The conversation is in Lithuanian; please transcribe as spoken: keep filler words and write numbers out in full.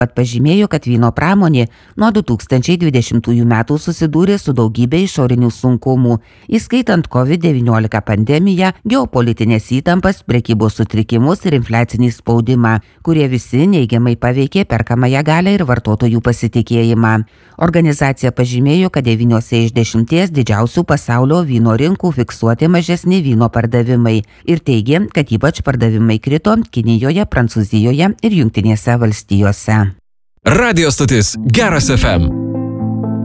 Pat pažymėjo, kad vyno pramonė nuo du tūkstančiai dvidešimtųjų metų susidūrė su daugybė išorinių sunkumų, įskaitant COVID devyniolika pandemiją, geopolitinės įtampas, prekybos sutrikimus ir infliacinį spaudimą, kurie visi neigiamai paveikė perkamąją galią ir vartotojų pasitikėjimą. Organizacija pažymėjo, kad devyniose iš dešimties didžiausių pasaulio vyno rinkų fiksuoti mažesni vyno pardavimai ir teigė, kad ypač pardavimai krito Kinijoje, Prancūzijoje ir Jungtinėse valstijose. Radio stotis Geras F M.